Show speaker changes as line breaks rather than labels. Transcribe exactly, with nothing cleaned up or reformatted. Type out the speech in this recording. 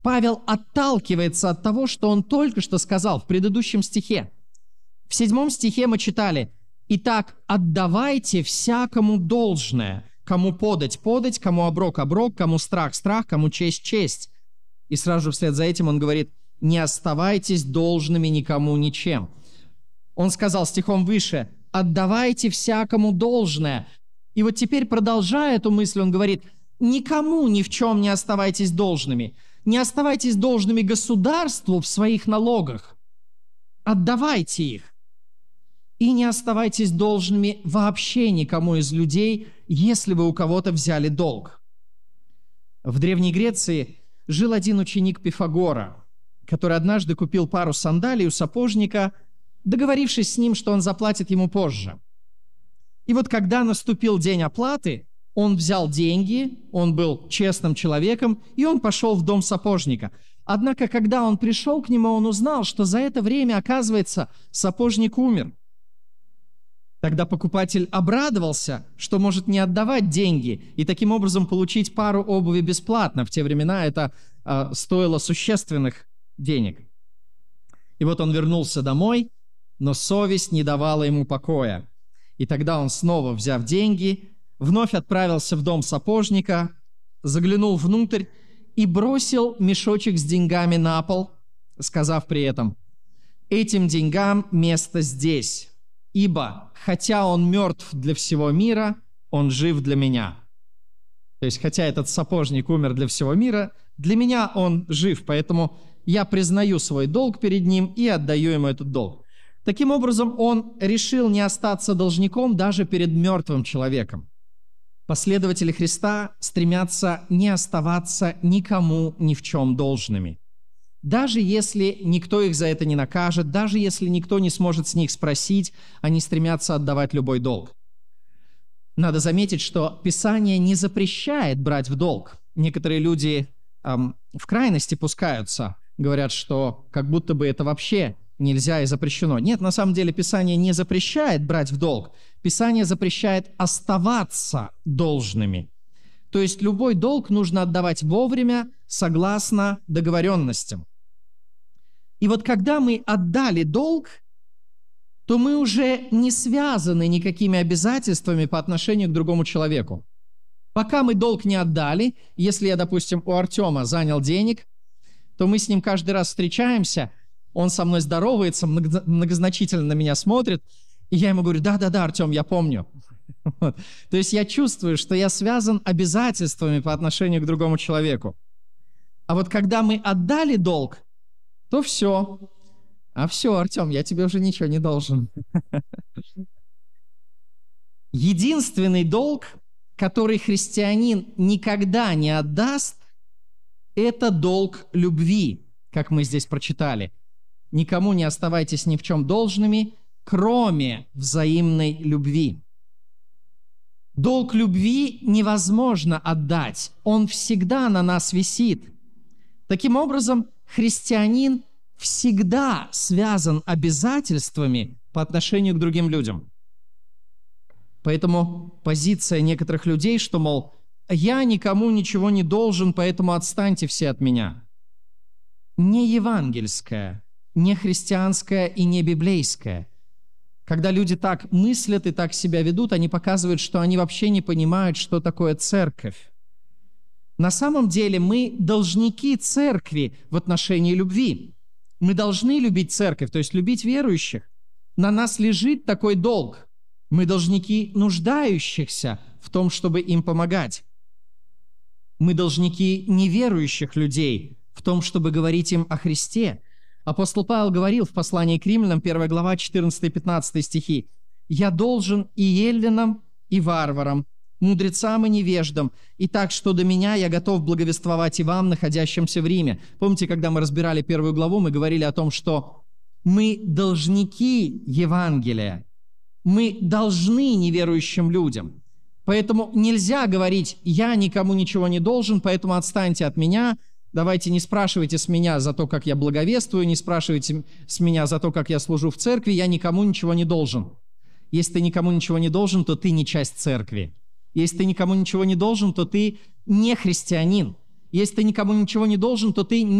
Павел отталкивается от того, что он только что сказал в предыдущем стихе. В седьмом стихе мы читали: «Итак, отдавайте всякому должное, кому подать – подать, кому оброк – оброк, кому страх – страх, кому честь – честь». И сразу же вслед за этим он говорит: «Не оставайтесь должными никому ничем». Он сказал стихом выше: «Отдавайте всякому должное». И вот теперь, продолжая эту мысль, он говорит: «Никому ни в чем не оставайтесь должными. Не оставайтесь должными государству в своих налогах. Отдавайте их. И не оставайтесь должными вообще никому из людей, если вы у кого-то взяли долг». В Древней Греции жил один ученик Пифагора, который однажды купил пару сандалий у сапожника, договорившись с ним, что он заплатит ему позже. И вот когда наступил день оплаты, он взял деньги, он был честным человеком, и он пошел в дом сапожника. Однако, когда он пришел к нему, он узнал, что за это время, оказывается, сапожник умер. Тогда покупатель обрадовался, что может не отдавать деньги и таким образом получить пару обуви бесплатно. В те времена это э, стоило существенных денег. И вот он вернулся домой, но совесть не давала ему покоя. И тогда он, снова взяв деньги, вновь отправился в дом сапожника, заглянул внутрь и бросил мешочек с деньгами на пол, сказав при этом: «Этим деньгам место здесь, ибо, хотя он мертв для всего мира, он жив для меня». То есть, хотя этот сапожник умер для всего мира, для меня он жив, поэтому я признаю свой долг перед ним и отдаю ему этот долг. Таким образом, он решил не остаться должником даже перед мертвым человеком. Последователи Христа стремятся не оставаться никому ни в чем должными. Даже если никто их за это не накажет, даже если никто не сможет с них спросить, они стремятся отдавать любой долг. Надо заметить, что Писание не запрещает брать в долг. Некоторые люди эм, в крайности пускаются, говорят, что как будто бы это вообще нельзя и запрещено. Нет, на самом деле Писание не запрещает брать в долг. Писание запрещает оставаться должными. То есть любой долг нужно отдавать вовремя, согласно договоренностям. И вот когда мы отдали долг, то мы уже не связаны никакими обязательствами по отношению к другому человеку. Пока мы долг не отдали, если я, допустим, у Артема занял денег, то мы с ним каждый раз встречаемся, он со мной здоровается, многозначительно на меня смотрит, и я ему говорю: да-да-да, Артем, я помню. Вот. То есть я чувствую, что я связан обязательствами по отношению к другому человеку. А вот когда мы отдали долг, то все. А все, Артем, я тебе уже ничего не должен. Единственный долг, который христианин никогда не отдаст, это долг любви, как мы здесь прочитали. Никому не оставайтесь ни в чем должными, кроме взаимной любви. Долг любви невозможно отдать, он всегда на нас висит. Таким образом, христианин всегда связан обязательствами по отношению к другим людям. Поэтому позиция некоторых людей, что, мол, я никому ничего не должен, поэтому отстаньте все от меня, не евангельская, не христианская и не библейская. Когда люди так мыслят и так себя ведут, они показывают, что они вообще не понимают, что такое церковь. На самом деле мы должники церкви в отношении любви. Мы должны любить церковь, то есть любить верующих. На нас лежит такой долг. Мы должники нуждающихся в том, чтобы им помогать. Мы должники неверующих людей в том, чтобы говорить им о Христе. Апостол Павел говорил в послании к Римлянам, первая глава, четырнадцатый-пятнадцатый стихи: «Я должен и еллинам, и варварам, мудрецам и невеждам, и так, что до меня я готов благовествовать и вам, находящимся в Риме». Помните, когда мы разбирали первую главу, мы говорили о том, что мы должники Евангелия, мы должны неверующим людям. Поэтому нельзя говорить: «Я никому ничего не должен, поэтому отстаньте от меня». Давайте не спрашивайте с меня за то, как я благовествую, не спрашивайте с меня за то, как я служу в церкви, я никому ничего не должен. Если ты никому ничего не должен, то ты не часть церкви. Если ты никому ничего не должен, то ты не христианин. Если ты никому ничего не должен, то ты